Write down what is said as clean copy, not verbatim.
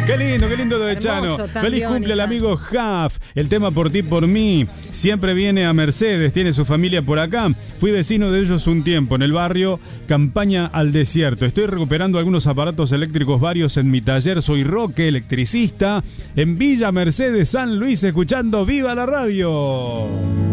Qué lindo lo de Chano. Feliz cumple al amigo Jaf. El tema Por ti, por mí. Siempre viene a Mercedes, tiene su familia por acá. Fui vecino de ellos un tiempo en el barrio Campaña al Desierto. Estoy recuperando algunos aparatos eléctricos varios en mi taller. Soy Roque, electricista, en Villa Mercedes, San Luis, escuchando Viva la Radio.